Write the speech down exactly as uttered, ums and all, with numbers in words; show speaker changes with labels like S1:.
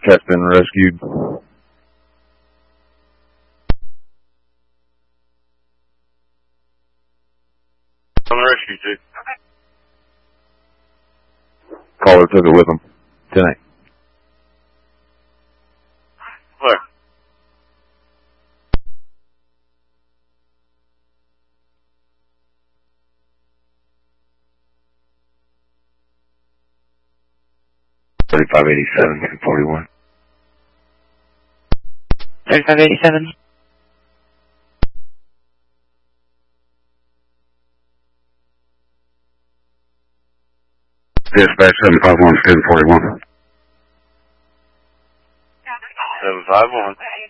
S1: Cat's been rescued.
S2: On the rescue, too.
S1: Caller took it with him tonight.
S2: Where?
S1: thirty-five eighty-seven, two forty-one.
S3: thirty-five eighty-seven.
S1: Dispatch seven five one, seven forty-one.
S2: seven five one.